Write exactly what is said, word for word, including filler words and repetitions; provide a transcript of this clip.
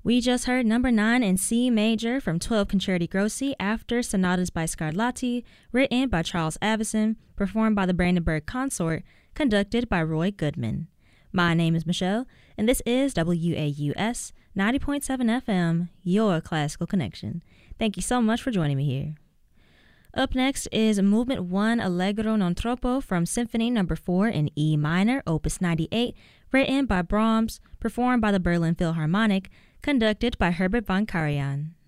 We just heard number nine in C major from twelve Concerti Grossi after Sonatas by Scarlatti, written by Charles Avison, performed by the Brandenburg Consort, conducted by Roy Goodman. My name is Michelle, and this is W A U S ninety point seven F M, your classical connection. Thank you so much for joining me here. Up next is Movement one Allegro non troppo from Symphony number four in E minor, opus ninety-eight, written by Brahms, performed by the Berlin Philharmonic, conducted by Herbert von Karajan.